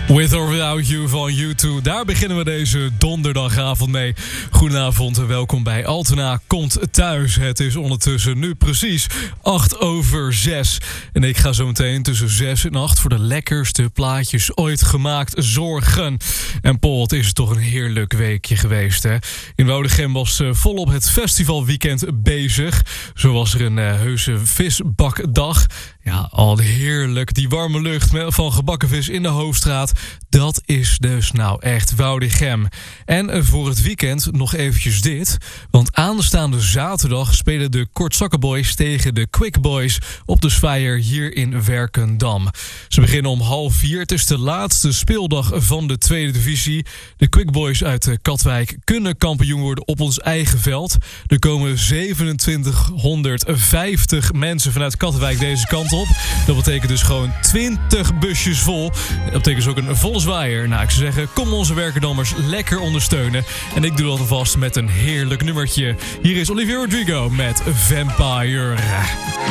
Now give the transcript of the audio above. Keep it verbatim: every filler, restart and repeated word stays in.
With or Without You van U twee. Daar beginnen we deze donderdagavond mee. Goedenavond en welkom bij Altena Komt Thuis. Het is ondertussen nu precies acht over zes. En ik ga zo meteen tussen zes en acht voor de lekkerste plaatjes ooit gemaakt zorgen. En Paul, het is toch een heerlijk weekje geweest, hè? In Woudegem was uh, volop het festivalweekend bezig. Zo was er een uh, heuse visbakdag. Ja, al heerlijk. Die warme lucht van gebakken vis in de Hoofdstraat. Dat is dus nou echt Woudegem. En voor het weekend nog eventjes dit. Want aanstaande zaterdag spelen de Kortzakkenboys tegen de Quick Boys op de Zwaaier hier in Werkendam. Ze beginnen om half vier. Het is de laatste speeldag van de tweede divisie. De Quick Boys uit Katwijk kunnen kampioen worden op ons eigen veld. Er komen zevenentwintighonderdvijftig mensen vanuit Katwijk deze kant op. Dat betekent dus gewoon twintig busjes vol. Dat betekent dus ook een volle zwaaier. Nou, ik zou zeggen, kom onze Werkendammers lekker ondersteunen. En ik doe dat alvast met een heerlijk nummertje. Hier is Olivia Rodrigo met Vampire.